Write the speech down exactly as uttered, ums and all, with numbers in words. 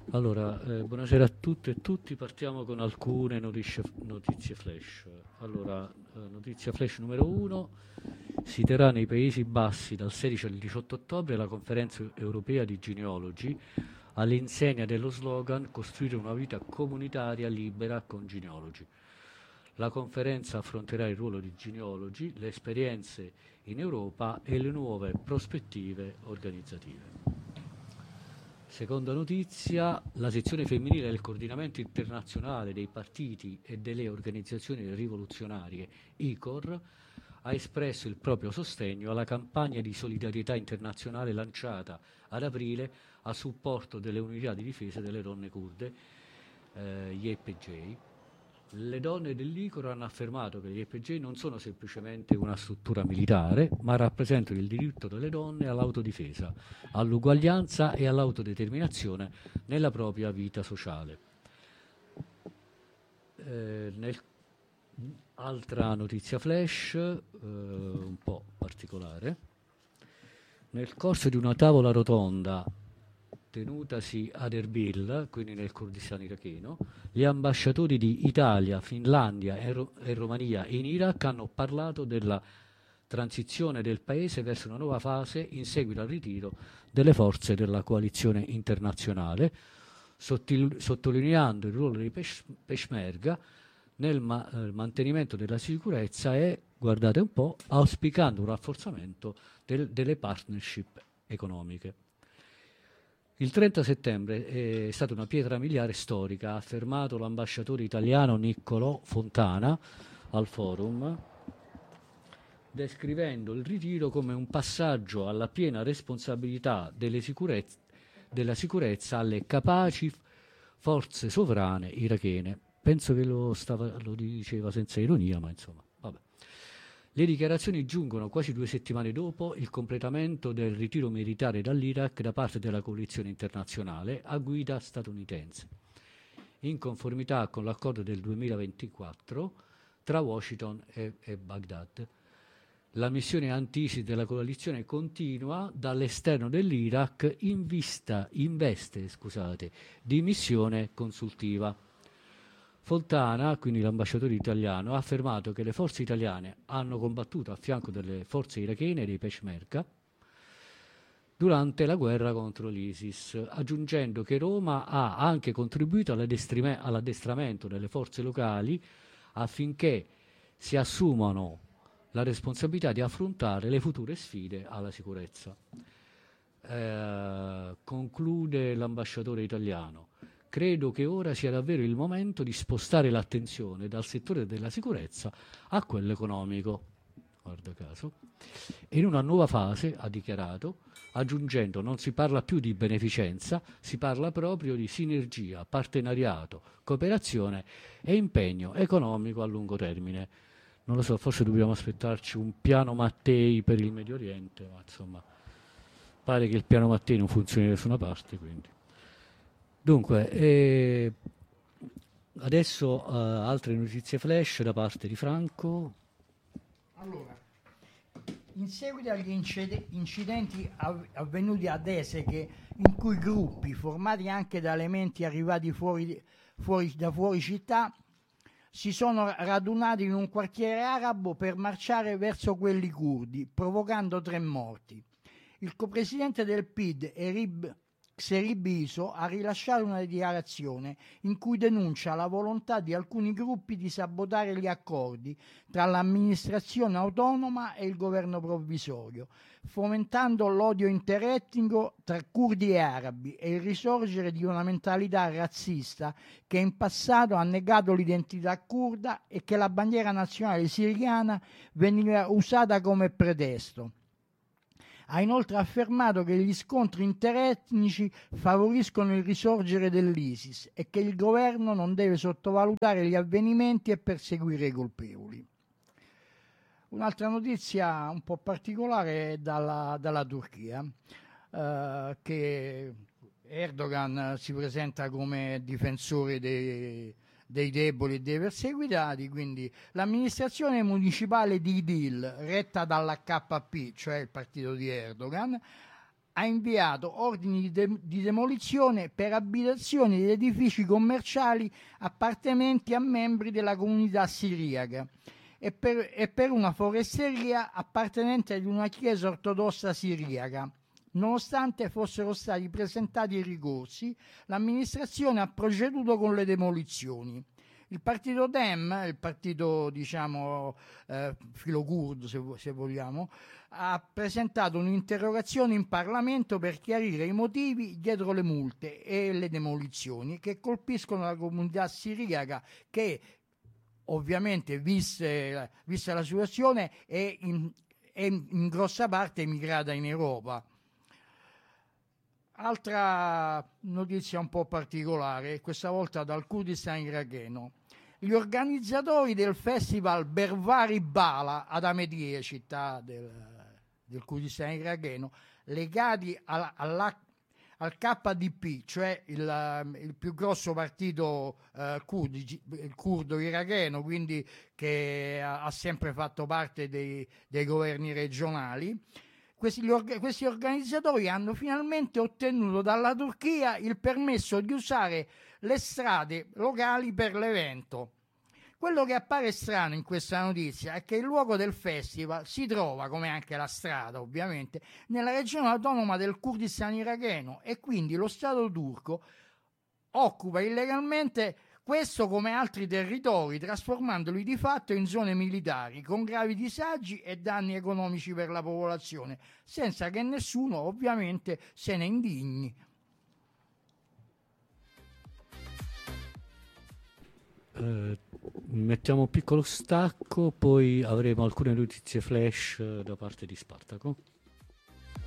Allora, eh, buonasera a tutte e tutti. Partiamo con alcune notizie, notizie flash. Allora, eh, notizia flash numero uno. Si terrà nei Paesi Bassi dal sedici al diciotto ottobre la conferenza europea di genealogi all'insegna dello slogan Costruire una vita comunitaria libera con genealogi. La conferenza affronterà il ruolo di genealogi, le esperienze in Europa e le nuove prospettive organizzative. Seconda notizia, la sezione femminile del coordinamento internazionale dei partiti e delle organizzazioni rivoluzionarie I C O R ha espresso il proprio sostegno alla campagna di solidarietà internazionale lanciata ad aprile a supporto delle unità di difesa delle donne kurde, eh, gli E P J. Le donne dell'I C O R hanno affermato che gli E P J non sono semplicemente una struttura militare, ma rappresentano il diritto delle donne all'autodifesa, all'uguaglianza e all'autodeterminazione nella propria vita sociale. Eh, nel, altra notizia flash, eh, un po' particolare. Nel corso di una tavola rotonda tenutasi ad Erbil, quindi nel Kurdistan iracheno, gli ambasciatori di Italia, Finlandia e, Ro- e Romania in Iraq hanno parlato della transizione del paese verso una nuova fase in seguito al ritiro delle forze della coalizione internazionale, sottil- sottolineando il ruolo dei Pesh- Peshmerga nel ma- eh, mantenimento della sicurezza e, guardate un po', auspicando un rafforzamento del- delle partnership economiche. Il trenta settembre è stata una pietra miliare storica, ha affermato l'ambasciatore italiano Niccolò Fontana al forum, descrivendo il ritiro come un passaggio alla piena responsabilità delle sicurezze, della sicurezza alle capaci forze sovrane irachene. Penso che lo, stava, lo diceva senza ironia, ma insomma, vabbè. Le dichiarazioni giungono quasi due settimane dopo il completamento del ritiro militare dall'Iraq da parte della coalizione internazionale a guida statunitense, in conformità con l'accordo del duemilaventiquattro tra Washington e, e Baghdad. La missione anti-ISIS della coalizione continua dall'esterno dell'Iraq in vista, in veste scusate, di missione consultiva. Fontana, quindi l'ambasciatore italiano, ha affermato che le forze italiane hanno combattuto a fianco delle forze irachene e dei Peshmerga durante la guerra contro l'ISIS, aggiungendo che Roma ha anche contribuito all'addestramento delle forze locali affinché si assumano la responsabilità di affrontare le future sfide alla sicurezza. Eh, conclude l'ambasciatore italiano. Credo che ora sia davvero il momento di spostare l'attenzione dal settore della sicurezza a quello economico. Guarda caso. In una nuova fase, ha dichiarato, aggiungendo, non si parla più di beneficenza, si parla proprio di sinergia, partenariato, cooperazione e impegno economico a lungo termine. Non lo so, forse dobbiamo aspettarci un piano Mattei per il Medio Oriente, ma insomma, pare che il piano Mattei non funzioni da nessuna parte, quindi. Dunque, eh, adesso uh, altre notizie flash da parte di Franco. Allora, in seguito agli incide- incidenti av- avvenuti ad Eseghe, in cui gruppi formati anche da elementi arrivati fuori, fuori, da fuori città si sono radunati in un quartiere arabo per marciare verso quelli curdi, provocando tre morti. Il copresidente del P I D, Erib Xeribiso, ha rilasciato una dichiarazione in cui denuncia la volontà di alcuni gruppi di sabotare gli accordi tra l'amministrazione autonoma e il governo provvisorio, fomentando l'odio interetnico tra curdi e arabi e il risorgere di una mentalità razzista che in passato ha negato l'identità curda e che la bandiera nazionale siriana veniva usata come pretesto. Ha inoltre affermato che gli scontri interetnici favoriscono il risorgere dell'ISIS e che il governo non deve sottovalutare gli avvenimenti e perseguire i colpevoli. Un'altra notizia un po' particolare è dalla, dalla Turchia, eh, che Erdogan si presenta come difensore dei, dei deboli e dei perseguitati, quindi l'amministrazione municipale di Idil, retta dall'H P, cioè il partito di Erdogan, ha inviato ordini di, de- di demolizione per abitazioni ed edifici commerciali appartenenti a membri della comunità siriaca e per, e per una foresteria appartenente ad una chiesa ortodossa siriaca. Nonostante fossero stati presentati i ricorsi, l'amministrazione ha proceduto con le demolizioni. Il partito Dem, il partito diciamo eh, filocurdo se, se vogliamo, ha presentato un'interrogazione in Parlamento per chiarire i motivi dietro le multe e le demolizioni che colpiscono la comunità siriaca che ovviamente, viste, vista la situazione, è in, è in grossa parte emigrata in Europa. Altra notizia un po' particolare, questa volta dal Kurdistan iracheno. Gli organizzatori del festival Bervari Bala ad Ahmediyeh, città del, del Kurdistan iracheno, legati alla, alla, al K D P, cioè il, il più grosso partito eh, kurdi, il curdo iracheno, quindi che ha, ha sempre fatto parte dei, dei governi regionali. Questi, questi organizzatori hanno finalmente ottenuto dalla Turchia il permesso di usare le strade locali per l'evento. Quello che appare strano in questa notizia è che il luogo del festival si trova, come anche la strada ovviamente, nella regione autonoma del Kurdistan iracheno e quindi lo Stato turco occupa illegalmente questo come altri territori, trasformandoli di fatto in zone militari, con gravi disagi e danni economici per la popolazione, senza che nessuno ovviamente se ne indigni. Eh, mettiamo un piccolo stacco, poi avremo alcune notizie flash da parte di Spartaco.